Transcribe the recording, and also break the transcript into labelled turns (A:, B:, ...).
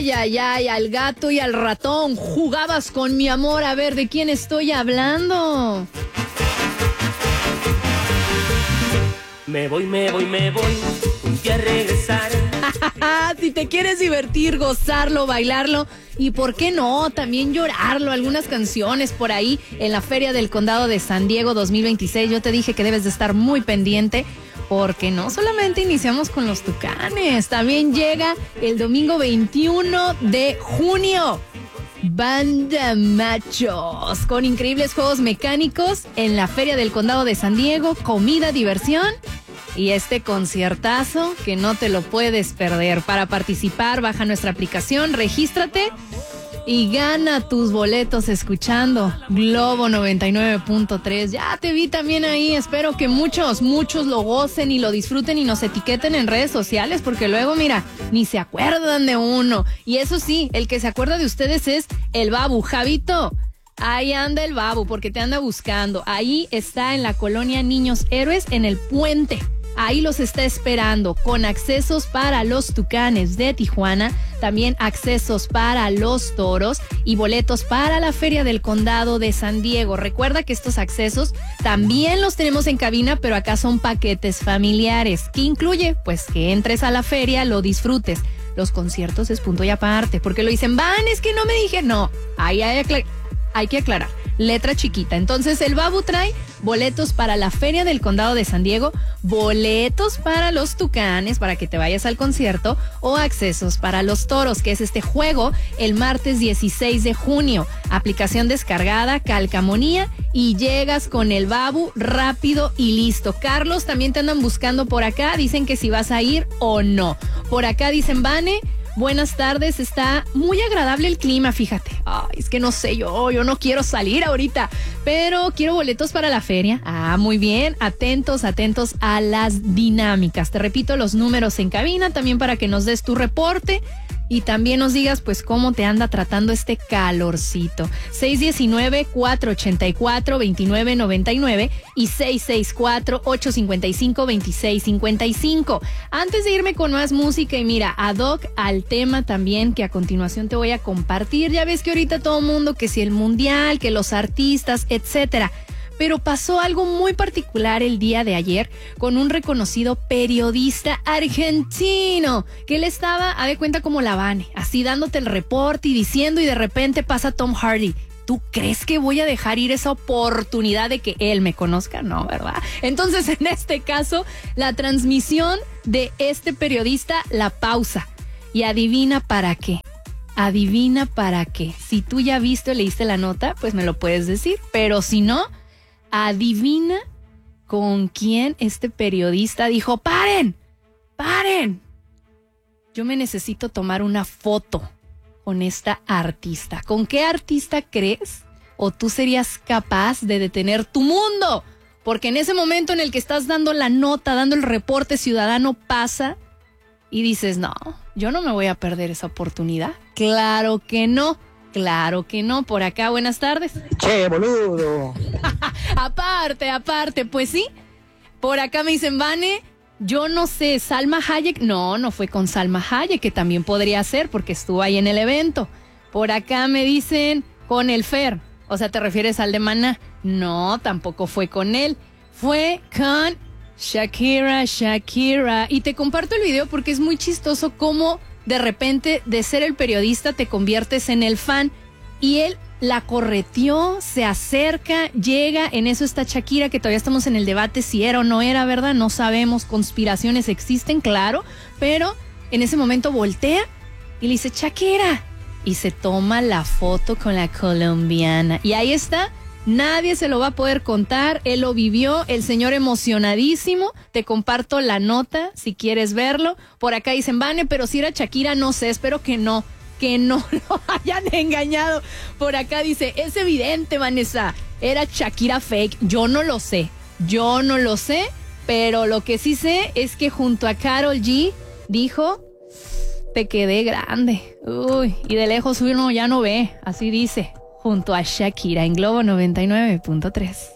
A: Ay, ay, ay, al gato y al ratón. Jugabas con mi amor. A ver, ¿de quién estoy hablando?
B: Me voy, un día a regresar.
A: Si te quieres divertir, gozarlo, bailarlo y por qué no, también llorarlo, algunas canciones por ahí en la Feria del Condado de San Diego 2026. Yo te dije que debes de estar muy pendiente porque no solamente iniciamos con los Tucanes, también llega el domingo 21 de junio. Banda Machos, con increíbles juegos mecánicos en la Feria del Condado de San Diego, comida, diversión y este conciertazo que no te lo puedes perder. Para participar, baja nuestra aplicación, regístrate y gana tus boletos escuchando Globo 99.3. Ya te vi también ahí, espero que muchos lo gocen y lo disfruten y nos etiqueten en redes sociales porque luego, mira, ni se acuerdan de uno. Y eso sí, el que se acuerda de ustedes es el Babu. Javito, ahí anda el Babu porque te anda buscando. Ahí está en la colonia Niños Héroes, en el puente. Ahí los está esperando con accesos para los Tucanes de Tijuana, también accesos para los Toros y boletos para la Feria del Condado de San Diego. Recuerda que estos accesos también los tenemos en cabina, pero acá son paquetes familiares. ¿Qué incluye? Pues que entres a la feria, lo disfrutes. Los conciertos es punto y aparte, porque lo dicen, van, es que no me dije, no, ahí hay que aclarar. Letra chiquita. Entonces el Babu trae boletos para la Feria del Condado de San Diego, boletos para los Tucanes para que te vayas al concierto o accesos para los Toros, que es este juego el martes 16 de junio. Aplicación descargada, calcamonía y llegas con el Babu rápido y listo. Carlos, también te andan buscando por acá, dicen que si vas a ir o no. Por acá dicen, Vane, buenas tardes, está muy agradable el clima, fíjate. Ay, es que no sé, yo no quiero salir ahorita, pero quiero boletos para la feria. Ah, muy bien, atentos a las dinámicas. Te repito los números en cabina también para que nos des tu reporte y también nos digas pues cómo te anda tratando este calorcito. 619-484-2999 y 664-855-2655. Antes de irme con más música y mira, ad hoc al tema también que a continuación te voy a compartir. Ya ves que ahorita todo el mundo, que si el mundial, que los artistas, etcétera. Pero pasó algo muy particular el día de ayer con un reconocido periodista argentino que él estaba, a de cuenta como la Vane, así dándote el reporte y diciendo, y de repente pasa Tom Hardy. ¿Tú crees que voy a dejar ir esa oportunidad de que él me conozca? No, ¿verdad? Entonces, en este caso, la transmisión de este periodista la pausa. Y adivina para qué. Adivina para qué. Si tú ya viste o leíste la nota, pues me lo puedes decir. Pero si no, adivina con quién este periodista dijo, ¡paren! Yo me necesito tomar una foto con esta artista. ¿Con qué artista crees? ¿O tú serías capaz de detener tu mundo? Porque en ese momento en el que estás dando la nota, dando el reporte ciudadano, pasa y dices, no, yo no me voy a perder esa oportunidad. Claro que no. Claro que no. Por acá, buenas tardes.
C: Che, boludo.
A: Aparte, pues sí. Por acá me dicen, Vane, yo no sé, Salma Hayek. No fue con Salma Hayek, que también podría ser porque estuvo ahí en el evento. Por acá me dicen, con el Fer. O sea, ¿te refieres al de Maná? No, tampoco fue con él. Fue con Shakira. Y te comparto el video porque es muy chistoso cómo de repente de ser el periodista te conviertes en el fan. Y él la correteó, se acerca, llega, en eso está Shakira, que todavía estamos en el debate si era o no era, ¿verdad? No sabemos, conspiraciones existen, claro, pero en ese momento voltea y le dice, Shakira, y se toma la foto con la colombiana. Y ahí está, nadie se lo va a poder contar, él lo vivió, el señor emocionadísimo. Te comparto la nota si quieres verlo. Por acá dicen, Vane, pero si era Shakira, no sé, espero que no lo hayan engañado. Por acá dice, es evidente, Vanessa, era Shakira fake. Yo no lo sé, pero lo que sí sé es que junto a Karol G dijo, te quedé grande. Uy, y de lejos uno ya no ve, así dice, junto a Shakira en Globo 99.3.